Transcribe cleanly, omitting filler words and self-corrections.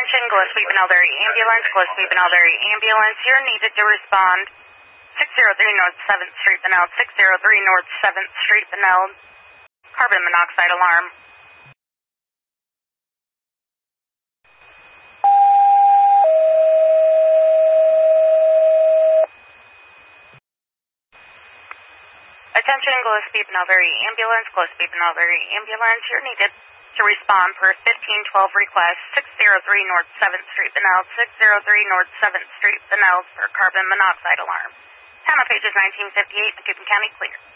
Attention, Gillespie Benelberry Ambulance, Gillespie Benelberry Ambulance. You're needed to respond. 603 North 7th Street, Beneld. 603 North 7th Street, Beneld. Carbon monoxide alarm. Attention, Gillespie Benelberry Ambulance, Gillespie Benelberry Ambulance. You're needed to respond per 1512 request. 603 North 7th Street, Beneld. 603 North 7th Street, Beneld for carbon monoxide alarm. Time of page is 1958, Macomb County, clear.